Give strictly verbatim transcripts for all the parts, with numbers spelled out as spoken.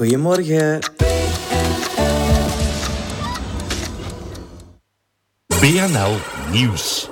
Goedemorgen. B N L Nieuws.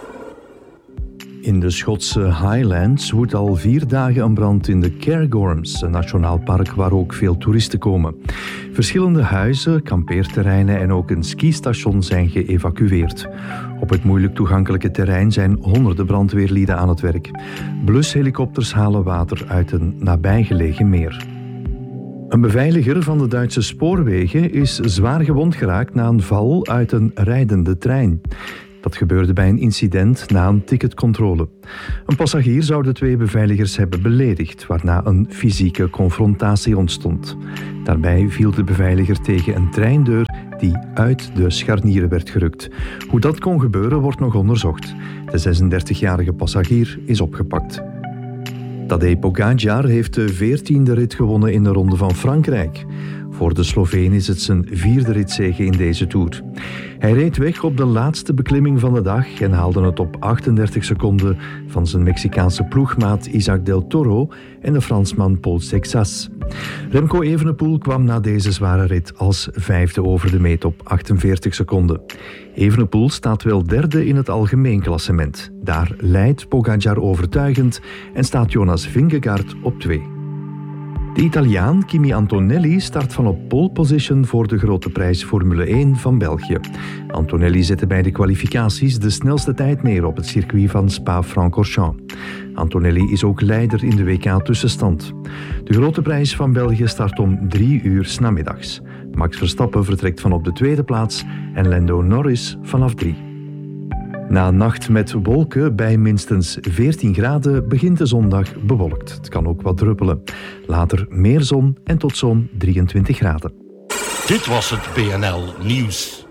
In de Schotse Highlands woedt al vier dagen een brand in de Cairngorms, een nationaal park waar ook veel toeristen komen. Verschillende huizen, kampeerterreinen en ook een skistation zijn geëvacueerd. Op het moeilijk toegankelijke terrein zijn honderden brandweerlieden aan het werk. Blushelikopters halen water uit een nabijgelegen meer. Een beveiliger van de Duitse spoorwegen is zwaar gewond geraakt na een val uit een rijdende trein. Dat gebeurde bij een incident na een ticketcontrole. Een passagier zou de twee beveiligers hebben beledigd, waarna een fysieke confrontatie ontstond. Daarbij viel de beveiliger tegen een treindeur die uit de scharnieren werd gerukt. Hoe dat kon gebeuren wordt nog onderzocht. De zesendertigjarige passagier is opgepakt. Tadej Pogačar heeft de veertiende rit gewonnen in de Ronde van Frankrijk. Voor de Sloveen is het zijn vierde ritzege in deze Tour. Hij reed weg op de laatste beklimming van de dag en haalde het op achtendertig seconden van zijn Mexicaanse ploegmaat Isaac del Toro en de Fransman Paul Sexas. Remco Evenepoel kwam na deze zware rit als vijfde over de meet op achtenveertig seconden. Evenepoel staat wel derde in het algemeen klassement. Daar leidt Pogačar overtuigend en staat Jonas Vingegaard op twee. De Italiaan Kimi Antonelli start van op pole position voor de grote prijs Formule één van België. Antonelli zette bij de kwalificaties de snelste tijd neer op het circuit van Spa-Francorchamps. Antonelli is ook leider in de W K-tussenstand. De grote prijs van België start om drie uur 's namiddags. Max Verstappen vertrekt van op de tweede plaats en Lando Norris vanaf drie. Na een nacht met wolken bij minstens veertien graden begint de zondag bewolkt. Het kan ook wat druppelen. Later meer zon en tot zo'n drieëntwintig graden. Dit was het B N L Nieuws.